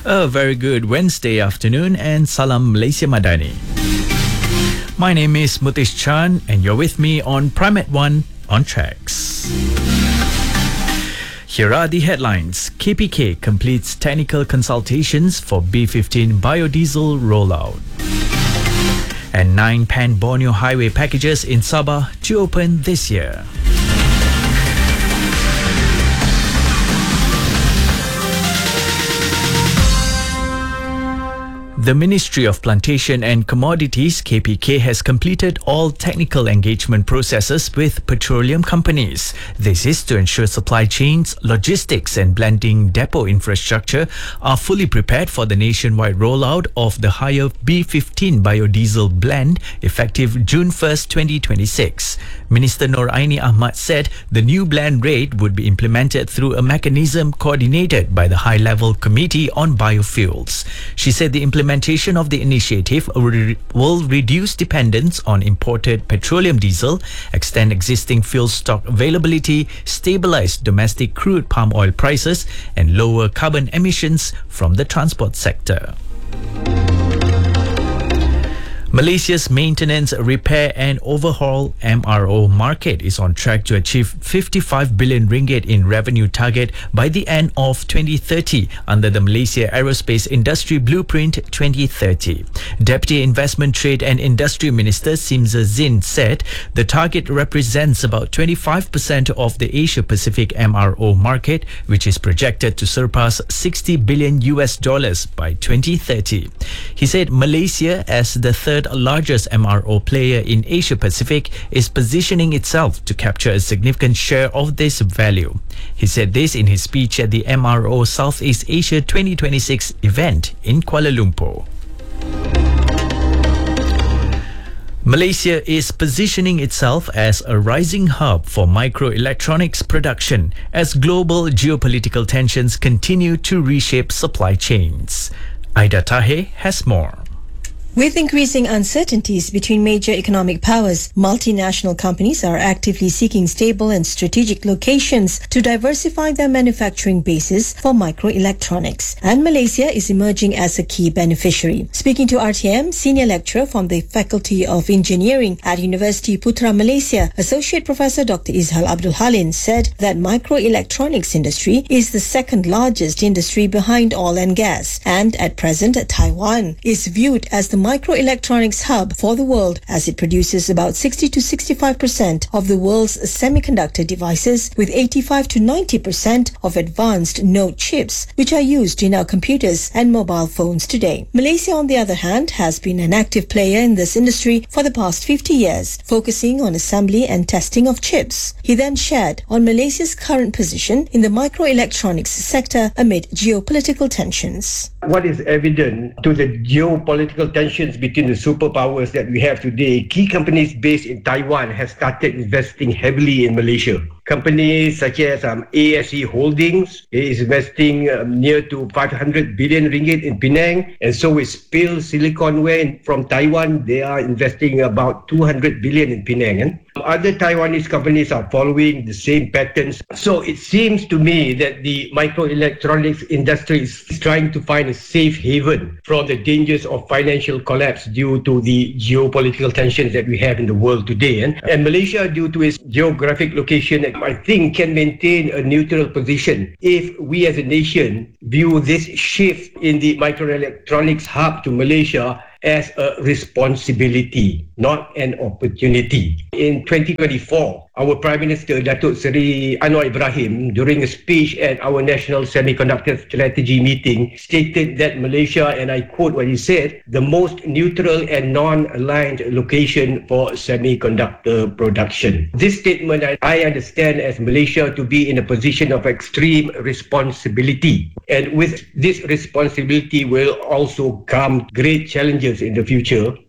A very good Wednesday afternoon and Salam Malaysia Madani. My name is Mutesh Chan and you're with me on Prime at 1 on Tracks. Here are the headlines. KPK completes technical consultations for B15 biodiesel rollout. And 9 Pan-Borneo highway packages in Sabah to open this year. The Ministry of Plantation and Commodities (KPK) has completed all technical engagement processes with petroleum companies. This is to ensure supply chains, logistics and blending depot infrastructure are fully prepared for the nationwide rollout of the higher B15 biodiesel blend effective June 1st, 2026. Minister Nur Aini Ahmad said the new blend rate would be implemented through a mechanism coordinated by the High-Level Committee on Biofuels. She said the implementation of the initiative will reduce dependence on imported petroleum diesel, extend existing fuel stock availability, stabilize domestic crude palm oil prices, and lower carbon emissions from the transport sector. Malaysia's maintenance, repair and overhaul MRO market is on track to achieve 55 billion ringgit in revenue target by the end of 2030 under the Malaysia Aerospace Industry Blueprint 2030. Deputy Investment, Trade and Industry Minister Simza Zin said the target represents about 25% of the Asia Pacific MRO market, which is projected to surpass $60 billion by 2030. He said Malaysia, as the third largest MRO player in Asia Pacific, is positioning itself to capture a significant share of this value. He said this in his speech at the MRO Southeast Asia 2026 event in Kuala Lumpur. Malaysia is positioning itself as a rising hub for microelectronics production as global geopolitical tensions continue to reshape supply chains. Aida Tahe has more. With increasing uncertainties between major economic powers, multinational companies are actively seeking stable and strategic locations to diversify their manufacturing bases for microelectronics. And Malaysia is emerging as a key beneficiary. Speaking to RTM, senior lecturer from the Faculty of Engineering at University Putra Malaysia, Associate Professor Dr. Izhal Abdul Halin said that microelectronics industry is the second largest industry behind oil and gas. And at present, Taiwan is viewed as the microelectronics hub for the world as it produces about 60 to 65% of the world's semiconductor devices, with 85 to 90% of advanced node chips which are used in our computers and mobile phones today. Malaysia, on the other hand, has been an active player in this industry for the past 50 years, focusing on assembly and testing of chips. He then shared on Malaysia's current position in the microelectronics sector amid geopolitical tensions. What is evident to the geopolitical tensions between the superpowers that we have today, key companies based in Taiwan have started investing heavily in Malaysia. Companies such as ASE Holdings is investing near to 500 billion ringgit in Penang, and so is Pale Siliconware from Taiwan. They are investing about 200 billion in Penang. Other Taiwanese companies are following the same patterns. So it seems to me that the microelectronics industry is trying to find a safe haven from the dangers of financial collapse due to the geopolitical tensions that we have in the world today. And Malaysia, due to its geographic location, I think can maintain a neutral position if we as a nation view this shift in the microelectronics hub to Malaysia as a responsibility, not an opportunity. In 2024, our Prime Minister, Datuk Seri Anwar Ibrahim, during a speech at our National Semiconductor Strategy meeting, stated that Malaysia, and I quote what he said, the most neutral and non-aligned location for semiconductor production. This statement I understand as Malaysia to be in a position of extreme responsibility. And with this responsibility will also come great challenges in the future.